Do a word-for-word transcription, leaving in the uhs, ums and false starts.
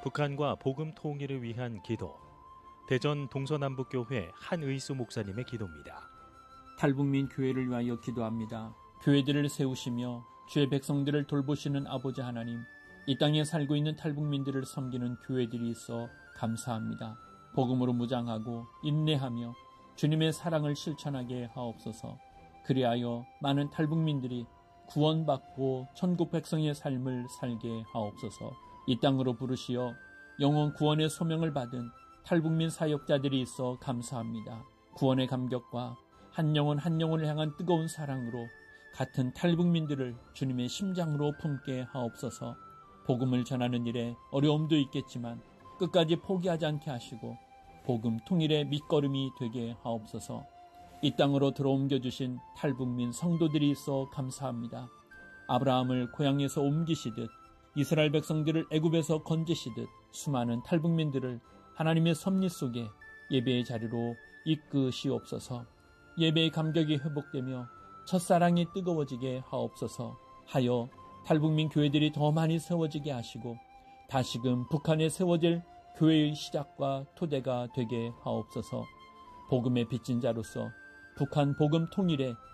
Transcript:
북한과 복음 통일을 위한 기도. 대전 동서남북교회 한의수 목사님의 기도입니다. 탈북민 교회를 위하여 기도합니다. 교회들을 세우시며 주의 백성들을 돌보시는 아버지 하나님, 이 땅에 살고 있는 탈북민들을 섬기는 교회들이 있어 감사합니다. 복음으로 무장하고 인내하며 주님의 사랑을 실천하게 하옵소서. 그리하여 많은 탈북민들이 구원받고 천국 백성의 삶을 살게 하옵소서. 이 땅으로 부르시어 영원 구원의 소명을 받은 탈북민 사역자들이 있어 감사합니다. 구원의 감격과 한 영혼 한 영혼을 향한 뜨거운 사랑으로 같은 탈북민들을 주님의 심장으로 품게 하옵소서. 복음을 전하는 일에 어려움도 있겠지만 끝까지 포기하지 않게 하시고 복음 통일의 밑거름이 되게 하옵소서. 이 땅으로 들어옮겨주신 탈북민 성도들이 있어 감사합니다. 아브라함을 고향에서 옮기시듯 이스라엘 백성들을 애굽에서 건지시듯 수많은 탈북민들을 하나님의 섭리 속에 예배의 자리로 이끄시옵소서. 예배의 감격이 회복되며 첫사랑이 뜨거워지게 하옵소서. 하여 탈북민 교회들이 더 많이 세워지게 하시고 다시금 북한에 세워질 교회의 시작과 토대가 되게 하옵소서. 복음의 빚진 자로서 북한 복음 통일에